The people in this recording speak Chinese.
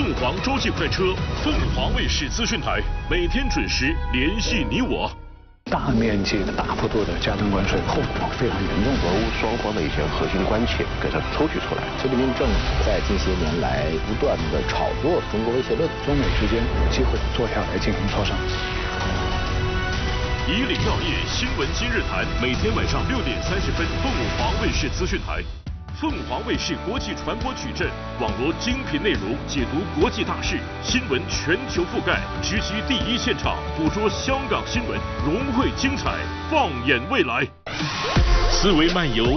凤凰洲际快车，凤凰卫视资讯台，每天准时联系你我。 大面积的、大幅度的加征关税，后果非常严重。 俄乌双方的一些核心关切给它抽取出来。 习近平政府在近些年来不断的炒作中国威胁论， 中美之间有机会坐下来进行磋商。 以领要业新闻今日谈，每天晚上6点30分，凤凰卫视资讯台。凤凰卫视国际传播矩阵，网罗精品内容，解读国际大事，新闻全球覆盖，直击第一现场，捕捉香港新闻，融汇精彩，放眼未来。思维漫游